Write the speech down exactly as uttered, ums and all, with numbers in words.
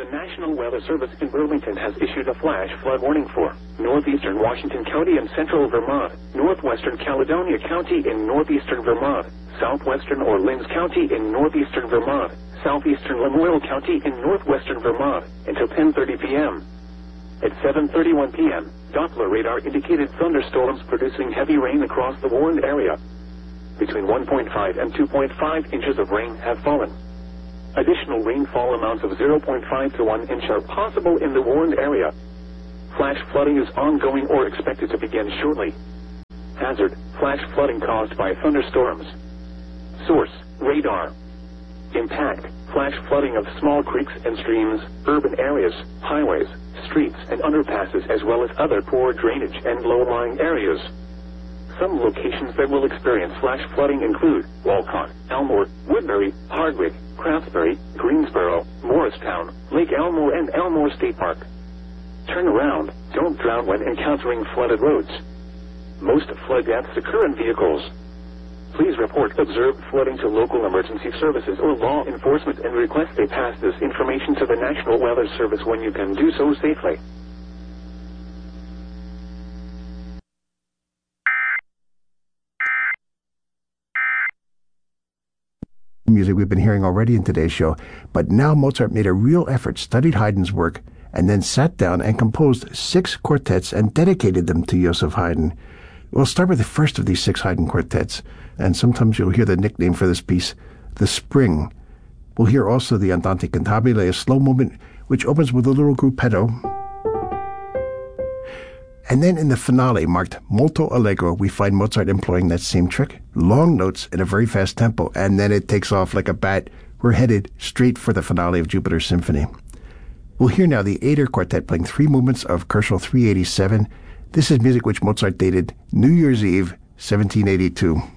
National Weather Service in Burlington has issued a flash flood warning for northeastern Washington County and central Vermont, northwestern Caledonia County in northeastern Vermont, southwestern Orleans County in northeastern Vermont, southeastern Lamoille County in northwestern Vermont until ten thirty p m At seven thirty-one p m, Doppler radar indicated thunderstorms producing heavy rain across the warned area. Between one point five and two point five inches of rain have fallen. Additional rainfall amounts of zero point five to one inch are possible in the warned area. Flash flooding is ongoing or expected to begin shortly. Hazard: flash flooding caused by thunderstorms. Source: radar. Impact: flash flooding of small creeks and streams, urban areas, highways, streets, and underpasses, as well as other poor drainage and low-lying areas. Some locations that will experience flash flooding include Walcott, Elmore, Woodbury, Hardwick, Craftsbury, Greensboro, Morristown, Lake Elmore, and Elmore State Park. Turn around. Don't drown when encountering flooded roads. Most flood deaths occur in vehicles. Please report observed flooding to local emergency services or law enforcement and request they pass this information to the National Weather Service when you can do so safely. Music we've been hearing already in today's show, but now Mozart made a real effort, studied Haydn's work, and then sat down and composed six quartets and dedicated them to Joseph Haydn. We'll start with the first of these six Haydn quartets, and sometimes you'll hear the nickname for this piece, the Spring. We'll hear also the Andante Cantabile, a slow movement which opens with a little gruppetto. And then in the finale, marked molto allegro, we find Mozart employing that same trick, long notes in a very fast tempo, and then it takes off like a bat. We're headed straight for the finale of Jupiter's Symphony. We'll hear now the Ader Quartet playing three movements of Koelschel three eighty-seven. This is music which Mozart dated New Year's Eve, seventeen eighty-two.